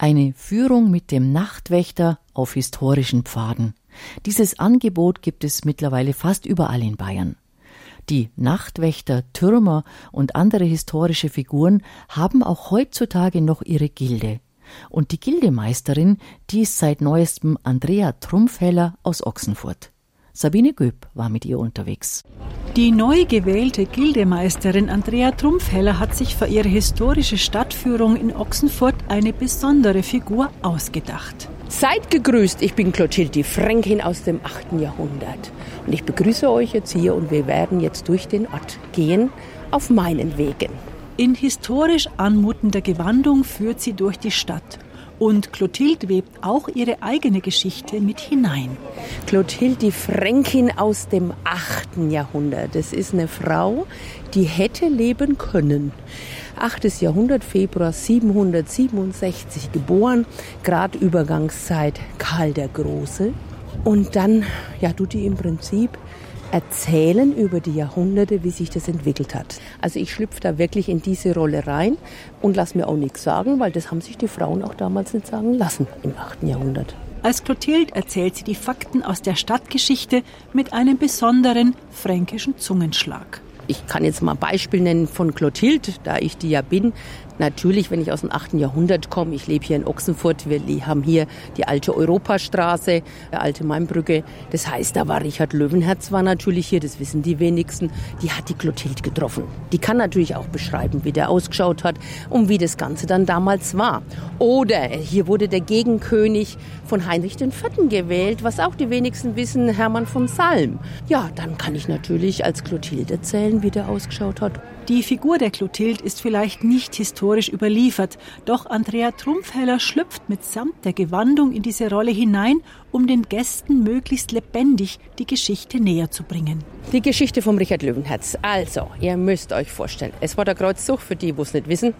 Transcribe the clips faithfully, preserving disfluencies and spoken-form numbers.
Eine Führung mit dem Nachtwächter auf historischen Pfaden. Dieses Angebot gibt es mittlerweile fast überall in Bayern. Die Nachtwächter, Türmer und andere historische Figuren haben auch heutzutage noch ihre Gilde. Und die Gildemeisterin, die ist seit neuestem Andrea Trumpfheller aus Ochsenfurt. Sabine Göb war mit ihr unterwegs. Die neu gewählte Gildemeisterin Andrea Trumpfheller hat sich für ihre historische Stadtführung in Ochsenfurt eine besondere Figur ausgedacht. Seid gegrüßt, ich bin Clotilde die Fränkin aus dem achten Jahrhundert. Und ich begrüße euch jetzt hier und wir werden jetzt durch den Ort gehen, auf meinen Wegen. In historisch anmutender Gewandung führt sie durch die Stadt. Und Clotilde webt auch ihre eigene Geschichte mit hinein. Clotilde die Fränkin aus dem achten Jahrhundert. Das ist eine Frau, die hätte leben können. achtes Jahrhundert, Februar siebenhundertsiebenundsechzig geboren, gerade Übergangszeit Karl der Große. Und dann, ja, tut die im Prinzip erzählen über die Jahrhunderte, wie sich das entwickelt hat. Also ich schlüpfe da wirklich in diese Rolle rein und lasse mir auch nichts sagen, weil das haben sich die Frauen auch damals nicht sagen lassen im achten Jahrhundert. Als Clotilde erzählt sie die Fakten aus der Stadtgeschichte mit einem besonderen fränkischen Zungenschlag. Ich kann jetzt mal ein Beispiel nennen von Clotilde, da ich die ja bin. Natürlich, wenn ich aus dem achten Jahrhundert komme, ich lebe hier in Ochsenfurt, wir haben hier die alte Europastraße, die alte Mainbrücke. Das heißt, da war Richard Löwenherz war natürlich hier, das wissen die wenigsten. Die hat die Clotilde getroffen. Die kann natürlich auch beschreiben, wie der ausgeschaut hat und wie das Ganze dann damals war. Oder hier wurde der Gegenkönig von Heinrich der Vierte gewählt, was auch die wenigsten wissen, Hermann von Salm. Ja, dann kann ich natürlich als Clotilde erzählen, wie der ausgeschaut hat. Die Figur der Clotilde ist vielleicht nicht historisch überliefert, doch Andrea Trumpfheller schlüpft mitsamt der Gewandung in diese Rolle hinein, um den Gästen möglichst lebendig die Geschichte näher zu bringen. Die Geschichte vom Richard Löwenherz. Also, ihr müsst euch vorstellen, es war der Kreuzzug, für die, die es nicht wissen.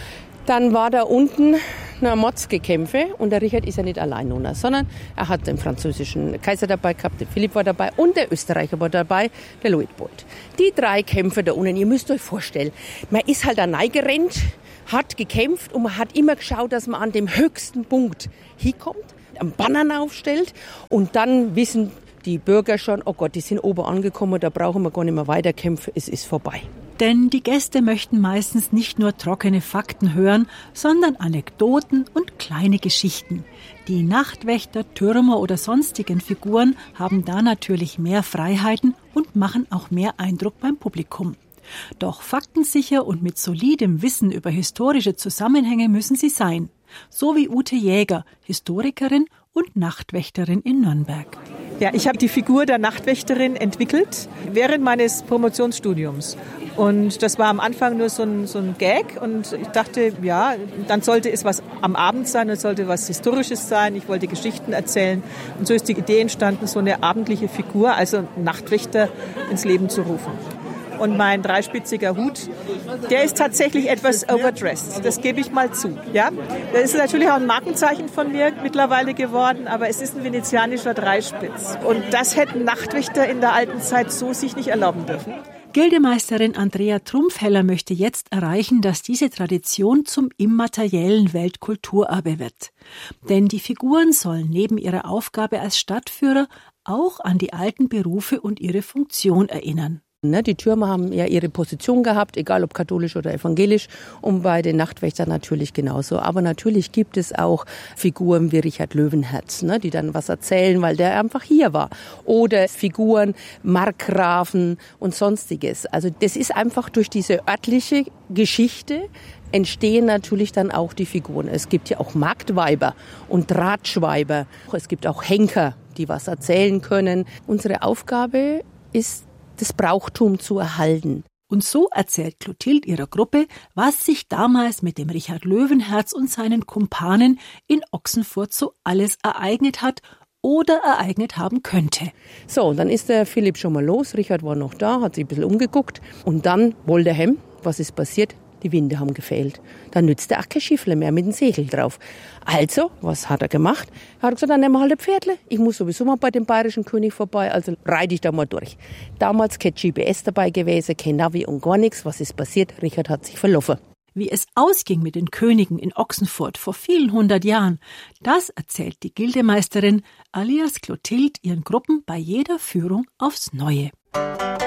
Dann war da unten eine Motzgekämpfe und der Richard ist ja nicht allein nur, sondern er hat den französischen Kaiser dabei gehabt, der Philipp war dabei und der Österreicher war dabei, der Luitpold. Die drei Kämpfer da unten, ihr müsst euch vorstellen, man ist halt da reingerannt, hat gekämpft und man hat immer geschaut, dass man an dem höchsten Punkt hinkommt, einen Banner aufstellt und dann wissen die Bürger schon, oh Gott, die sind oben angekommen, da brauchen wir gar nicht mehr weiterkämpfen, es ist vorbei. Denn die Gäste möchten meistens nicht nur trockene Fakten hören, sondern Anekdoten und kleine Geschichten. Die Nachtwächter, Türmer oder sonstigen Figuren haben da natürlich mehr Freiheiten und machen auch mehr Eindruck beim Publikum. Doch faktensicher und mit solidem Wissen über historische Zusammenhänge müssen sie sein. So wie Ute Jäger, Historikerin und Nachtwächterin in Nürnberg. Ja, ich habe die Figur der Nachtwächterin entwickelt während meines Promotionsstudiums. Und das war am Anfang nur so ein, so ein Gag und ich dachte, ja, dann sollte es was am Abend sein, es sollte was Historisches sein. Ich wollte Geschichten erzählen und so ist die Idee entstanden, so eine abendliche Figur, also Nachtwächter ins Leben zu rufen. Und mein dreispitziger Hut, der ist tatsächlich etwas overdressed. Das gebe ich mal zu. Ja? Das ist natürlich auch ein Markenzeichen von mir mittlerweile geworden, aber es ist ein venezianischer Dreispitz. Und das hätten Nachtwächter in der alten Zeit so sich nicht erlauben dürfen. Gildemeisterin Andrea Trumpfheller möchte jetzt erreichen, dass diese Tradition zum immateriellen Weltkulturerbe wird. Denn die Figuren sollen neben ihrer Aufgabe als Stadtführer auch an die alten Berufe und ihre Funktion erinnern. Die Türmer haben ja ihre Position gehabt, egal ob katholisch oder evangelisch, und bei den Nachtwächtern natürlich genauso. Aber natürlich gibt es auch Figuren wie Richard Löwenherz, ne, die dann was erzählen, weil der einfach hier war. Oder Figuren, Markgrafen und Sonstiges. Also das ist einfach durch diese örtliche Geschichte entstehen natürlich dann auch die Figuren. Es gibt ja auch Marktweiber und Drahtschweiber. Es gibt auch Henker, die was erzählen können. Unsere Aufgabe ist, das Brauchtum zu erhalten. Und so erzählt Clotilde ihrer Gruppe, was sich damals mit dem Richard Löwenherz und seinen Kumpanen in Ochsenfurt so alles ereignet hat oder ereignet haben könnte. So, und dann ist der Philipp schon mal los. Richard war noch da, hat sich ein bisschen umgeguckt. Und dann wollte er heim. Was ist passiert? Die Winde haben gefehlt. Dann nützt er auch kein Schiffle mehr mit dem Segel drauf. Also, was hat er gemacht? Er hat gesagt, dann nehmen wir halt ein Pferdle. Ich muss sowieso mal bei dem bayerischen König vorbei, also reite ich da mal durch. Damals kein G P S dabei gewesen, kein Navi und gar nichts. Was ist passiert? Richard hat sich verlaufen. Wie es ausging mit den Königen in Ochsenfurt vor vielen hundert Jahren, das erzählt die Gildemeisterin alias Clotilde ihren Gruppen bei jeder Führung aufs Neue.